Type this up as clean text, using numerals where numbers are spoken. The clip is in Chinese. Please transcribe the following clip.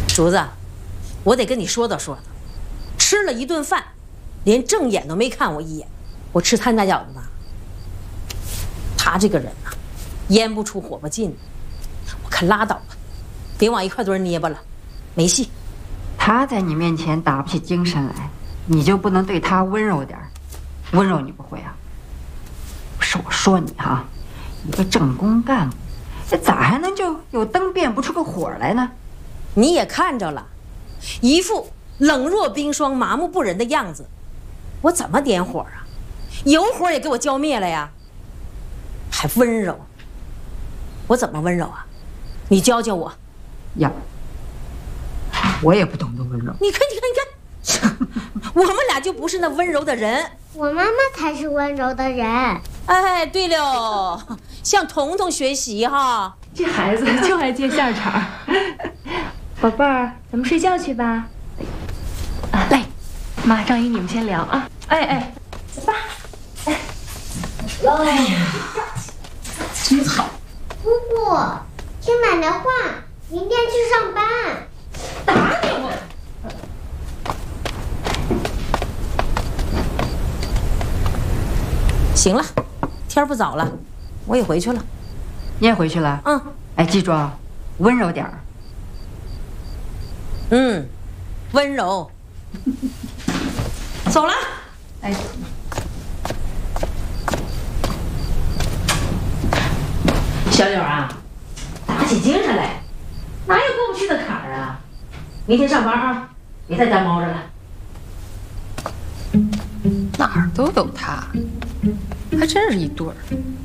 竹子，我得跟你说道说道，吃了一顿饭，连正眼都没看我一眼。我吃他家饺子吧，他这个人呐，烟不出火不进，我看拉倒吧，别往一块堆捏巴了，没戏。 他在你面前打不起精神来，你就不能对他温柔点儿？温柔你不会啊？不是我说你哈，一个正宫干部，这咋还能就有灯变不出个火来呢？ 你也看着了，一副冷若冰霜、麻木不仁的样子，我怎么点火啊？有火也给我浇灭了呀！还温柔？我怎么温柔啊？你教教我。 呀，我也不懂得温柔。 你看，你看，我们俩就不是那温柔的人。 我妈妈才是温柔的人。 哎，对了，向彤彤学习哈。 这孩子就爱接下茬。宝贝儿，咱们睡觉去吧。来，妈，张姨你们先聊啊。哎，走吧。 哎呀， 真好。 姑姑，听奶奶话，明天去上班。 打你我！行了，天不早了，我也回去了。 你也回去了？ 嗯。 哎，记住啊，温柔点儿。 嗯，温柔。走了。 哎。 小柳啊，打起精神来，哪有过不去的坎儿啊？明天上班啊，别在家猫着了。 哪儿都有他，还真是一对儿。